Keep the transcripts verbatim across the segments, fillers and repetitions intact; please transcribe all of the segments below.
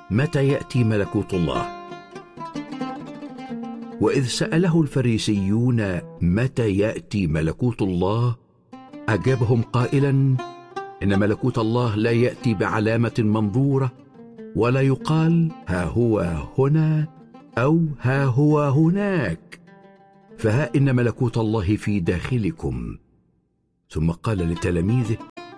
متى يأتي ملكوت الله؟ وإذ سأله الفريسيون متى يأتي ملكوت الله، أجابهم قائلا: إن ملكوت الله لا يأتي بعلامة منظورة، ولا يقال ها هو هنا أو ها هو هناك، فها إن ملكوت الله في داخلكم. ثم قال لتلاميذه: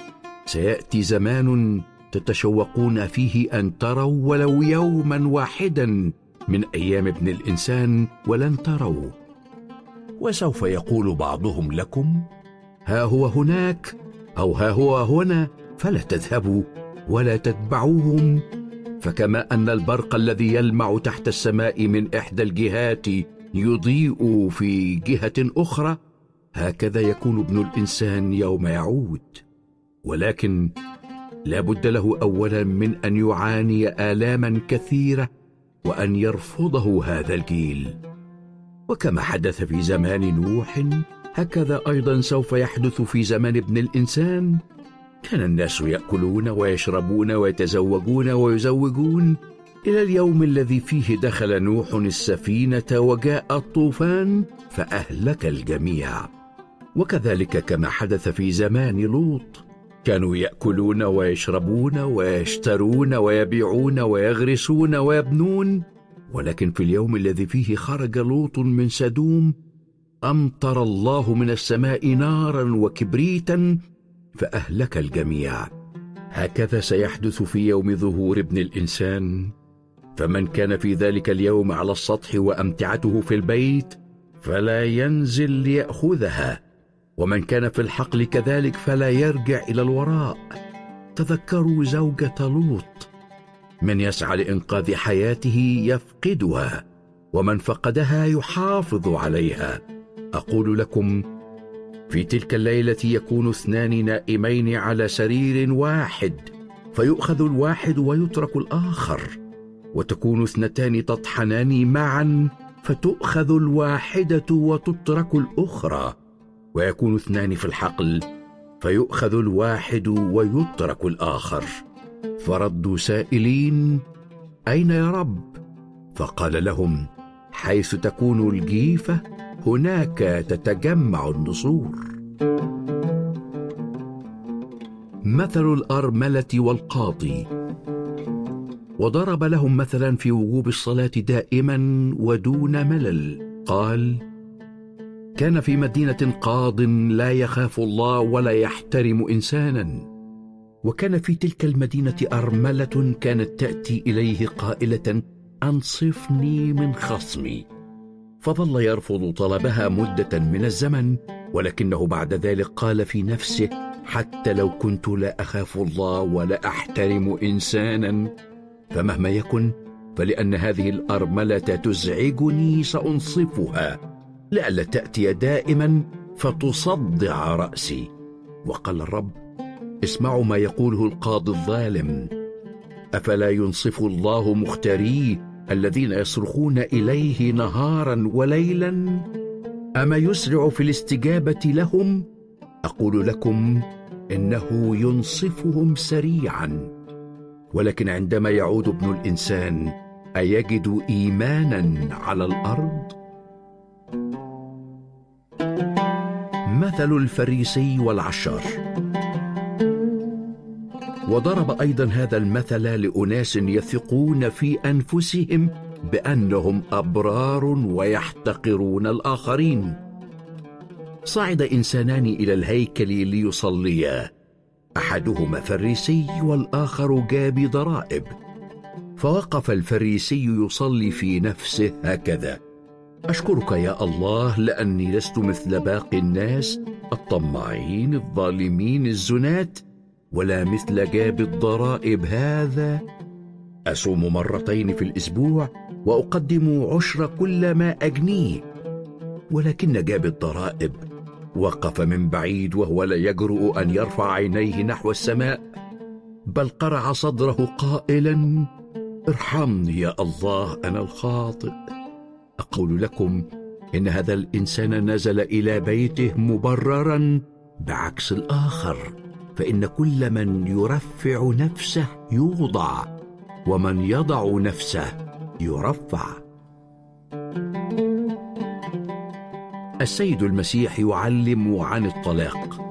سيأتي زمان تتشوقون فيه أن تروا ولو يوما واحدا من أيام ابن الإنسان، ولن تروا. وسوف يقول بعضهم لكم: ها هو هناك أو ها هو هنا، فلا تذهبوا ولا تتبعوهم. فكما أن البرق الذي يلمع تحت السماء من إحدى الجهات يضيء في جهة أخرى، هكذا يكون ابن الإنسان يوم يعود. ولكن لا بد له أولا من أن يعاني آلاما كثيرة وأن يرفضه هذا الجيل. وكما حدث في زمان نوح، هكذا أيضا سوف يحدث في زمان ابن الإنسان. كان الناس يأكلون ويشربون ويتزوجون ويزوجون إلى اليوم الذي فيه دخل نوح السفينة وجاء الطوفان فأهلك الجميع. وكذلك كما حدث في زمان لوط، كانوا يأكلون ويشربون ويشترون ويبيعون ويغرسون ويبنون، ولكن في اليوم الذي فيه خرج لوط من سدوم أمطر الله من السماء نارا وكبريتا فأهلك الجميع. هكذا سيحدث في يوم ظهور ابن الإنسان. فمن كان في ذلك اليوم على السطح وأمتعته في البيت فلا ينزل ليأخذها، ومن كان في الحقل كذلك فلا يرجع إلى الوراء. تذكروا زوجة لوط، من يسعى لإنقاذ حياته يفقدها، ومن فقدها يحافظ عليها. أقول لكم، في تلك الليلة يكون اثنان نائمين على سرير واحد، فيؤخذ الواحد ويترك الآخر، وتكون اثنتان تطحنان معا، فتؤخذ الواحدة وتترك الأخرى. ويكون اثنان في الحقل، فيؤخذ الواحد ويترك الآخر. فردوا سائلين: أين يا رب؟ فقال لهم: حيث تكون الجيفة هناك تتجمع النسور. مثل الأرملة والقاضي. وضرب لهم مثلا في وجوب الصلاة دائما ودون ملل. قال: كان في مدينة قاض لا يخاف الله ولا يحترم إنسانا، وكان في تلك المدينة أرملة كانت تأتي إليه قائلة: أنصفني من خصمي. فظل يرفض طلبها مدة من الزمن، ولكنه بعد ذلك قال في نفسه: حتى لو كنت لا أخاف الله ولا أحترم إنسانا، فمهما يكن فلأن هذه الأرملة تزعجني سأنصفها، لئلا تأتي دائما فتصدع رأسي. وقال الرب: اسمعوا ما يقوله القاضي الظالم: أفلا ينصف الله مختاريه الذين يصرخون إليه نهارا وليلا؟ أما يسرع في الاستجابة لهم؟ أقول لكم إنه ينصفهم سريعا. ولكن عندما يعود ابن الإنسان أيجد إيمانا على الأرض؟ مثل الفريسي والعشار. وضرب أيضا هذا المثل لأناس يثقون في أنفسهم بأنهم أبرار ويحتقرون الآخرين. صعد إنسانان إلى الهيكل ليصليا، أحدهما فريسي والآخر جابي ضرائب. فوقف الفريسي يصلي في نفسه هكذا: أشكرك يا الله لأني لست مثل باقي الناس الطماعين الظالمين الزنات، ولا مثل جاب الضرائب هذا. أصوم مرتين في الأسبوع وأقدم عشر كل ما أجنيه. ولكن جاب الضرائب وقف من بعيد وهو لا يجرؤ أن يرفع عينيه نحو السماء، بل قرع صدره قائلا: ارحمني يا الله أنا الخاطئ. أقول لكم إن هذا الإنسان نزل إلى بيته مبررا بعكس الآخر، فإن كل من يرفع نفسه يوضع، ومن يضع نفسه يرفع. السيد المسيح يعلم عن الطلاق.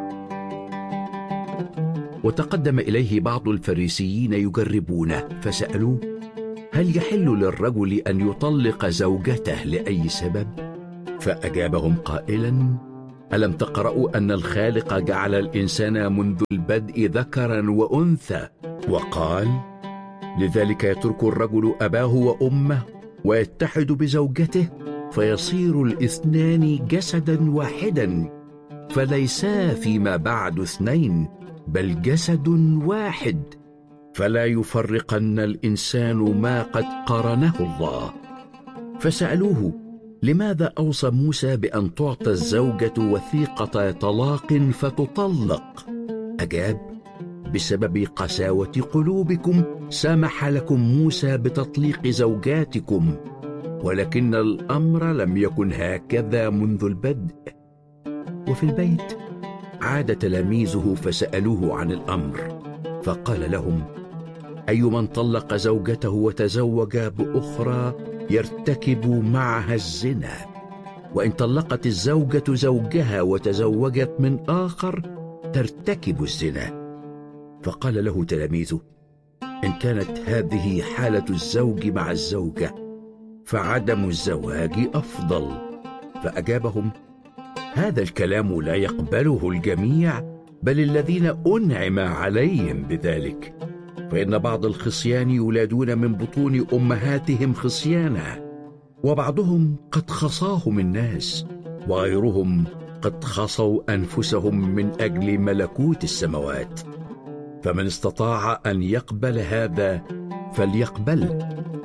وتقدم إليه بعض الفريسيين يجربونه، فسألوه: هل يحل للرجل أن يطلق زوجته لأي سبب؟ فأجابهم قائلا: ألم تقرأوا أن الخالق جعل الإنسان منذ البدء ذكرا وأنثى، وقال: لذلك يترك الرجل أباه وأمه ويتحد بزوجته فيصير الاثنان جسدا واحدا، فليسا فيما بعد اثنين بل جسد واحد، فلا يفرقن الإنسان ما قد قرنه الله. فسألوه: لماذا أوصى موسى بأن تعطى الزوجة وثيقة طلاق فتطلق؟ أجاب: بسبب قساوة قلوبكم سمح لكم موسى بتطليق زوجاتكم، ولكن الأمر لم يكن هكذا منذ البدء. وفي البيت عاد تلاميذه فسألوه عن الأمر، فقال لهم: أي من طلق زوجته وتزوج بأخرى يرتكب معها الزنا، وإن طلقت الزوجة زوجها وتزوجت من آخر ترتكب الزنا. فقال له تلاميذه: إن كانت هذه حالة الزوج مع الزوجة فعدم الزواج أفضل. فأجابهم: هذا الكلام لا يقبله الجميع، بل الذين أنعم عليهم بذلك، فإن بعض الخصيان يولدون من بطون أمهاتهم خصيانا، وبعضهم قد خصاهم الناس، وغيرهم قد خصوا أنفسهم من أجل ملكوت السماوات. فمن استطاع أن يقبل هذا فليقبل.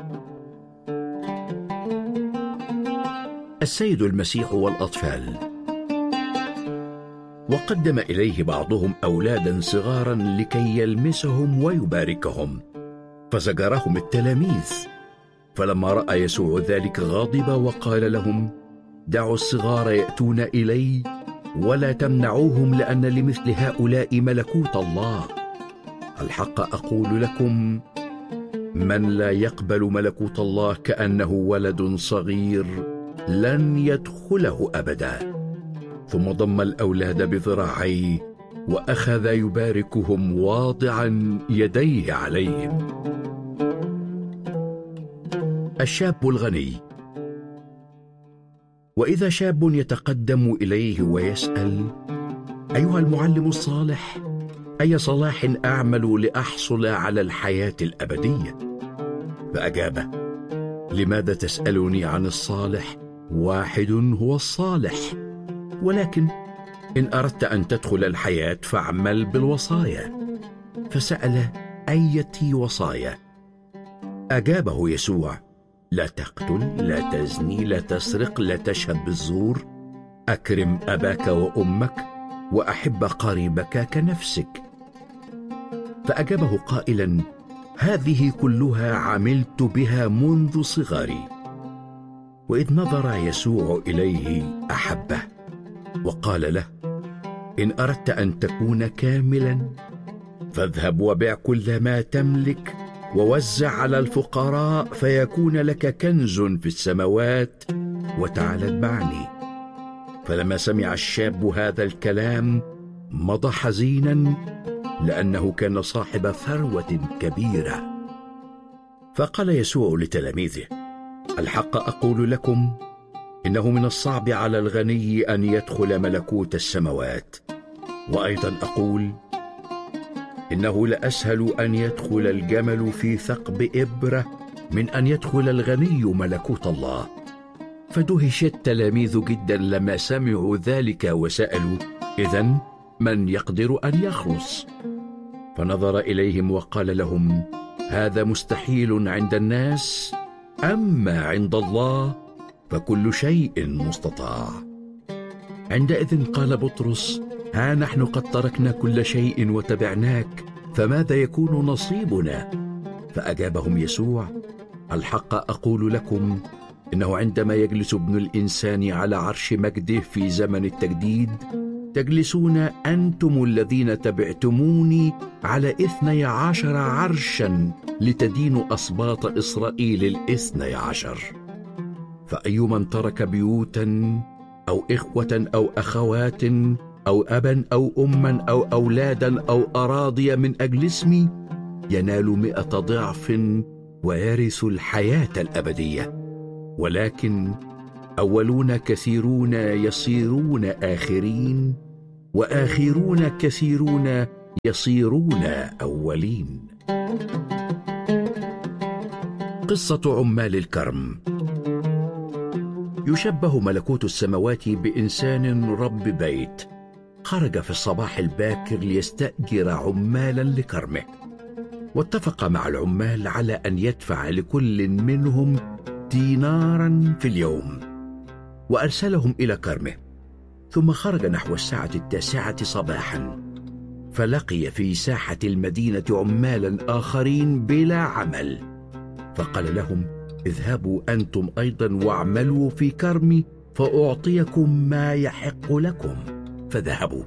السيد المسيح والأطفال. وقدم إليه بعضهم أولادا صغارا لكي يلمسهم ويباركهم، فزجرهم التلاميذ. فلما رأى يسوع ذلك غضب وقال لهم: دعوا الصغار يأتون إلي ولا تمنعوهم، لأن لمثل هؤلاء ملكوت الله. الحق أقول لكم: من لا يقبل ملكوت الله كأنه ولد صغير لن يدخله أبدا. ثم ضم الأولاد بذراعيه وأخذ يباركهم واضعا يديه عليهم. الشاب الغني. وإذا شاب يتقدم إليه ويسأل: أيها المعلم الصالح، أي صلاح أعمل لأحصل على الحياة الأبدية؟ فأجابه: لماذا تسألني عن الصالح؟ واحد هو الصالح، ولكن إن أردت أن تدخل الحياة فاعمل بالوصايا. فسأل: أية وصايا؟ أجابه يسوع: لا تقتل، لا تزني، لا تسرق، لا تشهد بالزور، أكرم أباك وأمك، وأحب قريبك كنفسك. فأجابه قائلا: هذه كلها عملت بها منذ صغري. وإذ نظر يسوع إليه أحبه وقال له: إن أردت أن تكون كاملا فاذهب وبيع كل ما تملك ووزع على الفقراء، فيكون لك كنز في السماوات، وتعال اتبعني. فلما سمع الشاب هذا الكلام مضى حزينا، لأنه كان صاحب ثروة كبيرة. فقال يسوع لتلاميذه: الحق أقول لكم إنه من الصعب على الغني أن يدخل ملكوت السماوات. وأيضا أقول إنه لأسهل أن يدخل الجمل في ثقب إبرة من أن يدخل الغني ملكوت الله. فدهش التلاميذ جدا لما سمعوا ذلك، وسألوا: إذن من يقدر أن يخلص؟ فنظر إليهم وقال لهم: هذا مستحيل عند الناس، أما عند الله فكل شيء مستطاع. عندئذ قال بطرس: ها نحن قد تركنا كل شيء وتبعناك، فماذا يكون نصيبنا؟ فأجابهم يسوع: الحق أقول لكم إنه عندما يجلس ابن الإنسان على عرش مجده في زمن التجديد، تجلسون أنتم الذين تبعتموني على اثني عشر عرشا لتدينوا أسباط إسرائيل الاثني عشر. فأي من ترك بيوتا أو إخوة أو أخوات أو أبا أو أما أو أولادا أو أراضي من أجل اسمي ينال مئة ضعف ويرث الحياة الأبدية. ولكن أولون كثيرون يصيرون آخرين، وآخرون كثيرون يصيرون أولين. قصة عمال الكرم. يشبه ملكوت السماوات بإنسان رب بيت خرج في الصباح الباكر ليستأجر عمالا لكرمه، واتفق مع العمال على أن يدفع لكل منهم دينارا في اليوم، وأرسلهم إلى كرمه. ثم خرج نحو الساعة التاسعة صباحا، فلقي في ساحة المدينة عمالا آخرين بلا عمل، فقال لهم: اذهبوا أنتم أيضا واعملوا في كرمي فأعطيكم ما يحق لكم. فذهبوا.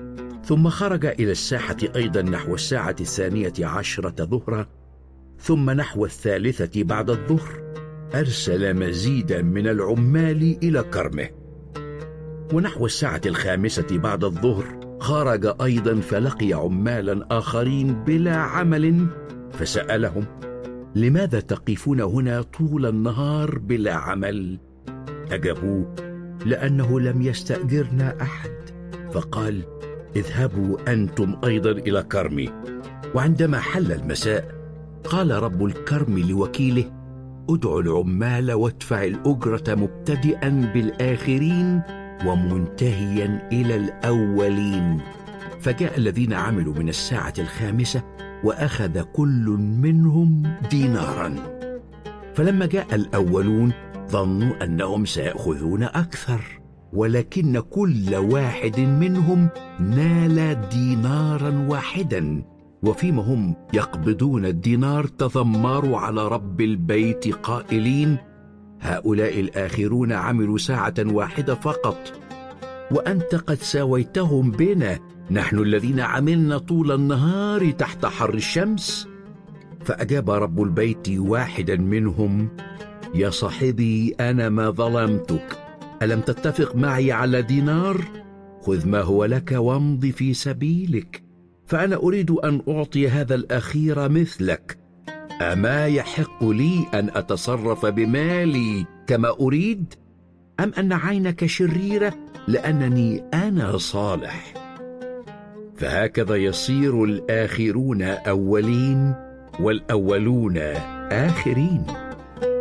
ثم خرج إلى الساحة أيضا نحو الساعة الثانية عشرة ظهرا، ثم نحو الثالثة بعد الظهر أرسل مزيدا من العمال إلى كرمه. ونحو الساعة الخامسة بعد الظهر خرج أيضا، فلقي عمالا آخرين بلا عمل، فسألهم: لماذا تقفون هنا طول النهار بلا عمل؟ أجابوه: لأنه لم يستأجرنا أحد. فقال: اذهبوا أنتم أيضا إلى كرمي. وعندما حل المساء قال رب الكرم لوكيله: ادعوا العمال وادفع الأجرة مبتدئا بالآخرين ومنتهيا إلى الأولين. فجاء الذين عملوا من الساعة الخامسة وأخذ كل منهم دينارا. فلما جاء الأولون ظنوا أنهم سيأخذون أكثر، ولكن كل واحد منهم نال دينارا واحدا. وفيما هم يقبضون الدينار تذمروا على رب البيت قائلين: هؤلاء الآخرون عملوا ساعة واحدة فقط، وأنت قد ساويتهم بنا، نحن الذين عملنا طول النهار تحت حر الشمس. فأجاب رب البيت واحدا منهم: يا صاحبي، أنا ما ظلمتك، ألم تتفق معي على دينار؟ خذ ما هو لك وامض في سبيلك، فأنا أريد أن أعطي هذا الأخير مثلك. أما يحق لي أن أتصرف بمالي كما أريد، أم أن عينك شريرة لأنني أنا صالح؟ فهكذا يصير الآخرون أولين والأولون آخرين.